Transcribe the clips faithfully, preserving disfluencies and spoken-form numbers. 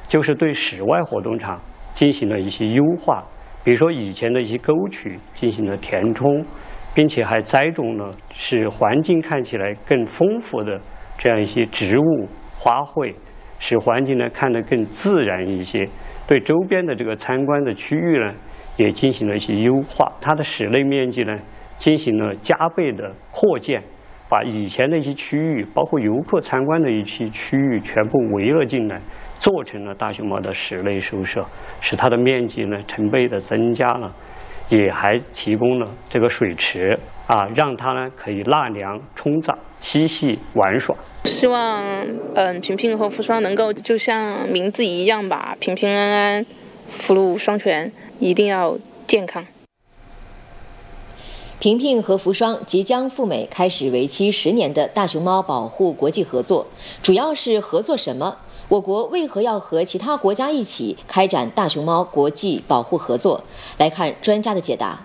就是对室外活动场进行了一些优化，比如说以前的一些沟渠进行了填充，并且还栽种了使环境看起来更丰富的这样一些植物花卉，使环境呢看得更自然一些。对周边的这个参观的区域呢，也进行了一些优化。它的室内面积呢，进行了加倍的扩建，把以前的一些区域，包括游客参观的一些区域，全部围了进来，做成了大熊猫的室内宿舍，使它的面积呢成倍的增加了，也还提供了这个水池啊，让它呢可以纳凉、冲澡、嬉戏、玩耍。 希望嗯，平平和福双能够就像名字一样吧，平平安安、福禄双全，一定要健康。 平平和福双即将赴美开始为期十年的大熊猫保护国际合作，主要是合作什么？我国为何要和其他国家一起开展大熊猫国际保护合作？来看专家的解答。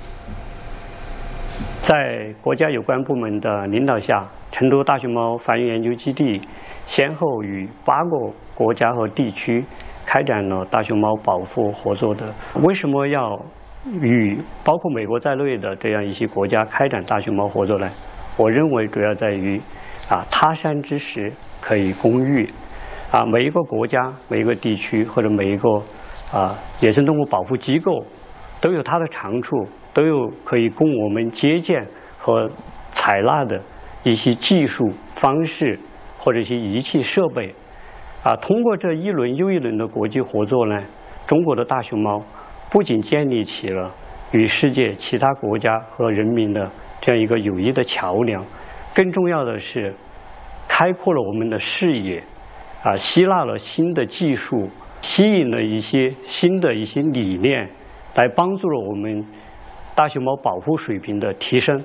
在国家有关部门的领导下，成都大熊猫繁育研究基地先后与八个国家和地区开展了大熊猫保护合作的。为什么要与包括美国在内的这样一些国家开展大熊猫合作呢？我认为主要在于啊，他山之石可以攻玉啊，每一个国家、每一个地区或者每一个啊野生动物保护机构都有它的长处，都有可以供我们借鉴和采纳的一些技术方式或者一些仪器设备啊。通过这一轮又一轮的国际合作呢，中国的大熊猫不仅建立起了与世界其他国家和人民的这样一个友谊的桥梁，更重要的是开阔了我们的视野啊，吸纳了新的技术，吸引了一些新的一些理念，来帮助了我们大熊猫保护水平的提升。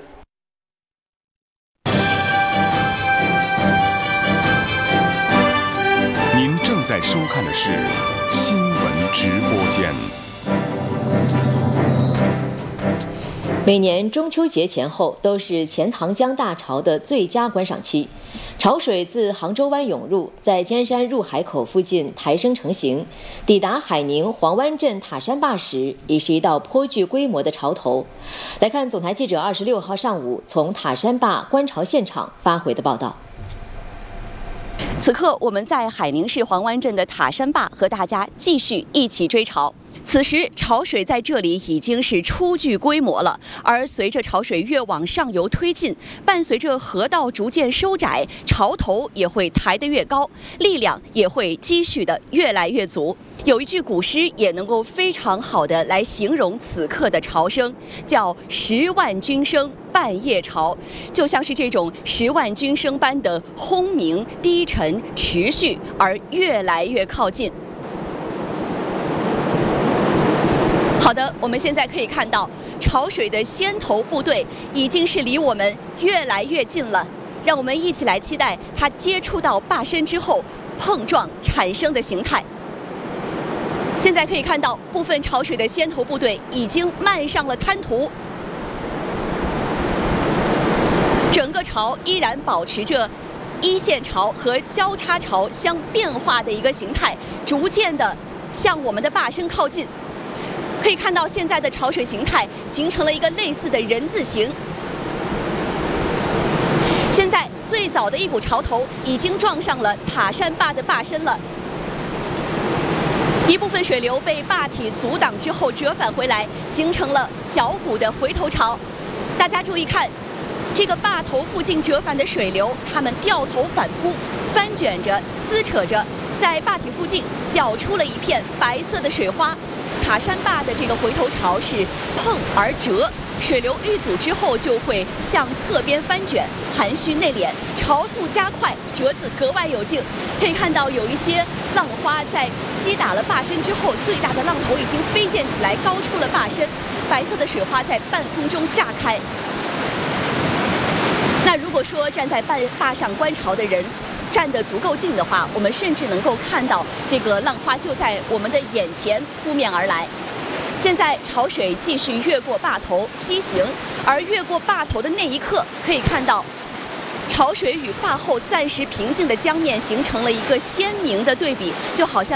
您正在收看的是新闻直播间。 每年中秋节前后都是钱塘江大潮的最佳观赏期，潮水自杭州湾涌入，在尖山入海口附近抬升成型，抵达海宁黄湾镇塔山坝时，已是一道颇具规模的潮头。来看总台记者二十六号上午从塔山坝观潮现场发回的报道。 此刻，我们在海宁市黄湾镇的塔山坝和大家继续一起追潮。此时，潮水在这里已经是初具规模了，而随着潮水越往上游推进，伴随着河道逐渐收窄，潮头也会抬得越高，力量也会积蓄得越来越足。有一句古诗也能够非常好的来形容此刻的潮声，叫“十万军声半夜潮”，就像是这种十万军声般的轰鸣、低沉、持续而越来越靠近。好的，我们现在可以看到，潮水的先头部队已经是离我们越来越近了。让我们一起来期待它接触到坝身之后碰撞产生的形态。现在可以看到，部分潮水的先头部队已经漫上了滩涂，整个潮依然保持着一线潮和交叉潮相变化的一个形态，逐渐的向我们的坝身靠近。可以看到，现在的潮水形态形成了一个类似的人字形。现在最早的一股潮头已经撞上了塔山坝的坝身了，一部分水流被坝体阻挡之后折返回来，形成了小股的回头潮。大家注意看，这个坝头附近折返的水流，它们掉头反扑，翻卷着、撕扯着，在坝体附近搅出了一片白色的水花。塔山坝的这个回头潮是碰而折，水流遇阻之后就会向侧边翻卷，含蓄内敛，潮速加快，折子格外有劲。可以看到有一些浪花在击打了坝身之后，最大的浪头已经飞溅起来，高出了坝身，白色的水花在半空中炸开。那如果说站在坝坝上观潮的人站得足够近的话，我们甚至能够看到这个浪花就在我们的眼前扑面而来。现在潮水继续越过坝头西行，而越过坝头的那一刻，可以看到潮水与坝后暂时平静的江面形成了一个鲜明的对比，就好像